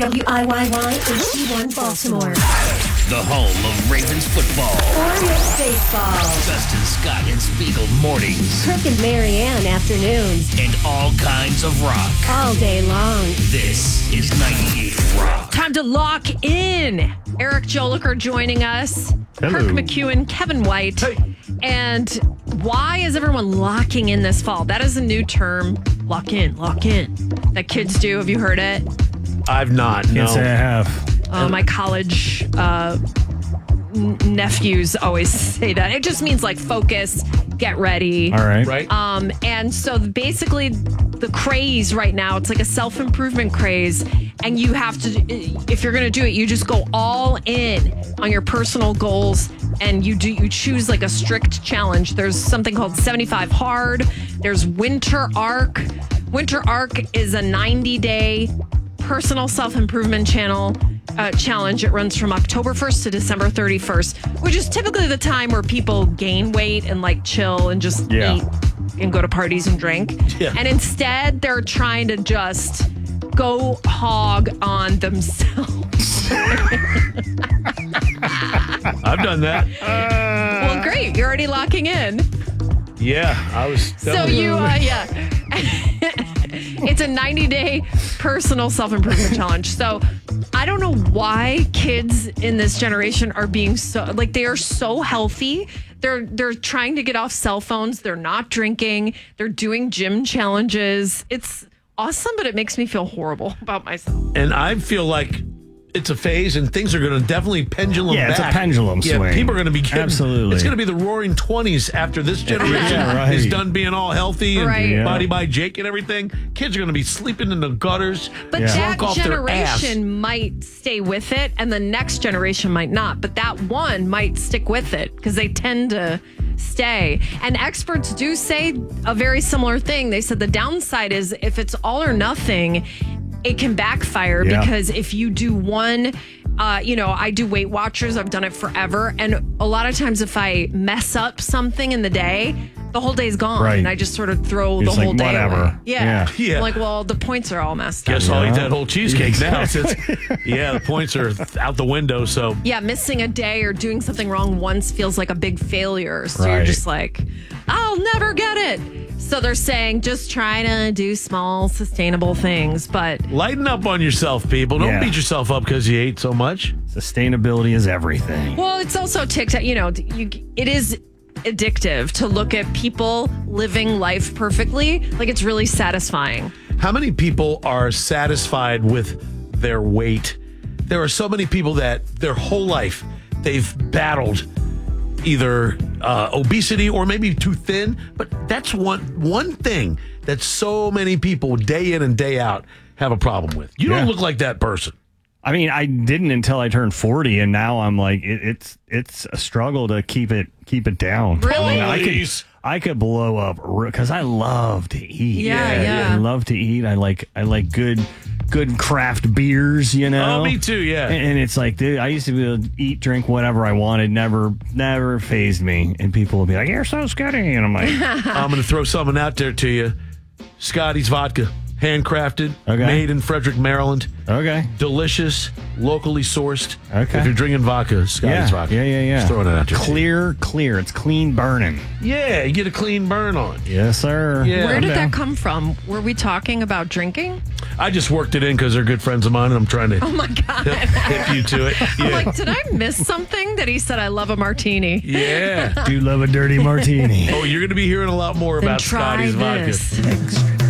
WIYY HD1 Baltimore. The home of Ravens football. Orioles baseball. Justin Scott and Spiegel mornings. Kirk and Marianne afternoons. And all kinds of rock. All day long. This is 98 Rock. Time to lock in. Eric Joliker joining us. Hello. Kirk McEwen, Kevin White. Hey. And why is everyone locking in this fall? That is a new term. Lock in, that kids do. Have you heard it? I've not. Can't say I have. My college nephews always say that. It just means like focus, get ready. All right. Right? And so basically the craze right now, it's like a self-improvement craze. And you have to, if you're going to do it, you just go all in on your personal goals. And you choose like a strict challenge. There's something called 75 Hard. There's Winter Arc. Winter Arc is a 90-day personal self-improvement challenge. It runs from October 1st to December 31st, which is typically the time where people gain weight and like chill and just eat and go to parties and drink. Yeah. And instead, they're trying to just go hog on themselves. I've done that. Well, great. You're already locking in. Yeah, I was. So you, it's a 90-day personal self-improvement challenge. So I don't know why kids in this generation are being so, like, they are so healthy. They're trying to get off cell phones. They're not drinking. They're doing gym challenges. It's awesome, but it makes me feel horrible about myself. And I feel like it's a phase, and things are going to definitely pendulum back. Yeah, it's a pendulum swing. Yeah, people are going to be getting, Absolutely. It's going to be the roaring 20s after this generation right. is done being all healthy and Right. body by Jake and everything. Kids are going to be sleeping in the gutters, But drunk that off their ass. generation might stay with it, and the next generation might not. But that one might stick with it because they tend to stay. And experts do say a very similar thing. They said the downside is if it's all or nothing, it can backfire because if you do one, I do Weight Watchers. I've done it forever. And a lot of times if I mess up something in the day, the whole day's gone. Right. And I just sort of throw It's the whole like, day whatever. away. Yeah. Yeah. I'm like, well, the points are all messed up. Guess I'll eat Yeah. that whole cheesecake now. Yeah, the points are out the window. So Yeah, missing a day or doing something wrong once feels like a big failure. So you're Right. just like, I'll never get it. So they're saying just try to do small, sustainable things. But lighten up on yourself, people. Don't Yeah. beat yourself up because you ate so much. Sustainability is everything. well, it's also TikTok. It is addictive to look at people living life perfectly. Like it's really satisfying. How many people are satisfied with their weight? There are so many people that their whole life they've battled either obesity or maybe too thin. But that's one thing that so many people day in and day out have a problem with. You don't Yeah. look like that person. I mean, I didn't until I turned 40, and now I'm like, it's a struggle to keep it down. Really? I mean, Please. I could blow up because I love to eat. Yeah. I love to eat. I like good craft beers. Oh, me too, yeah. And it's like, dude, I used to be able to eat, drink whatever I wanted. Never phased me. And people will be like, "You're so skinny," and I'm like, I'm going to throw something out there to you. Scotty's Vodka. Handcrafted, Okay. made in Frederick, Maryland. okay, Delicious, locally sourced. Okay. If you're drinking vodka, Scotty's Vodka. yeah. Just throwing it out there. Clear. It's clean burning. Yeah, you get a clean burn on. Yes, sir. Yeah. Where I'm did down. that come from? Were we talking about drinking? I just worked it in because they're good friends of mine, and I'm trying to Oh my God. hip you to it. Yeah. I'm like, did I miss something that he said I love a martini? Yeah. Do love a dirty martini. Oh, you're going to be hearing a lot more Then about try Scotty's this. Vodka.